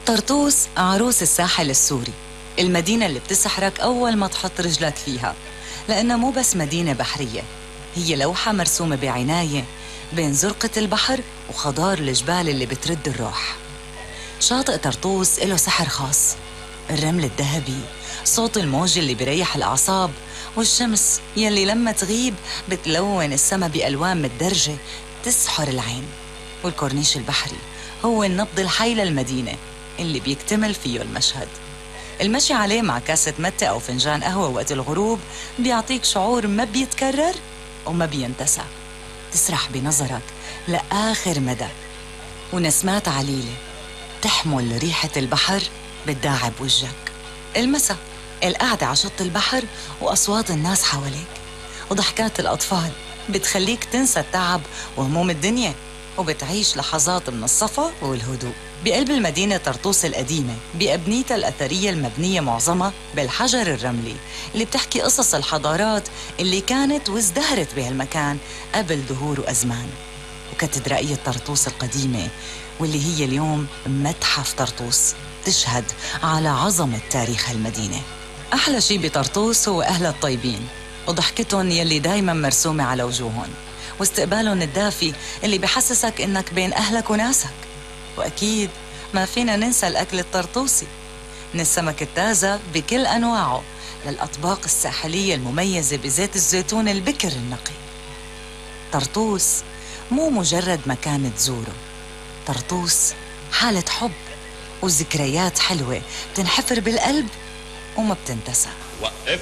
طرطوس عروس الساحل السوري، المدينة اللي بتسحرك أول ما تحط رجلك فيها، لأنها مو بس مدينة بحرية، هي لوحة مرسومة بعناية بين زرقة البحر وخضار الجبال اللي بترد الروح. شاطئ طرطوس له سحر خاص، الرمل الذهبي، صوت الموج اللي بيريح الأعصاب، والشمس يلي لما تغيب بتلون السما بألوان متدرجة تسحر العين. والكورنيش البحري هو النبض الحي للمدينة اللي بيكتمل فيه المشهد. المشي عليه مع كاسة متة أو فنجان قهوة وقت الغروب بيعطيك شعور ما بيتكرر وما بينتسى، تسرح بنظرك لآخر مدى، ونسمات عليلة تحمل ريحة البحر بتداعب وجهك. المساء القعدة على شط البحر وأصوات الناس حواليك وضحكات الأطفال بتخليك تنسى التعب وهموم الدنيا، وبتعيش لحظات من الصفا والهدوء. بقلب المدينة طرطوس القديمة بأبنيتها الأثرية المبنية معظمها بالحجر الرملي اللي بتحكي قصص الحضارات اللي كانت وازدهرت بهالمكان قبل دهور وأزمان. وكاتدرائية طرطوس القديمة واللي هي اليوم متحف طرطوس تشهد على عظمة تاريخ المدينة. أحلى شي بطرطوس هو أهلها الطيبين وضحكتهم يلي دايما مرسومة على وجوههم، واستقبالهم الدافي اللي بحسسك إنك بين أهلك وناسك. وأكيد ما فينا ننسى الأكل الطرطوسي، من السمك التازة بكل أنواعه للأطباق الساحلية المميزة بزيت الزيتون البكر النقي. طرطوس مو مجرد مكان تزوره، طرطوس حالة حب وذكريات حلوة بتنحفر بالقلب وما بتنتسى.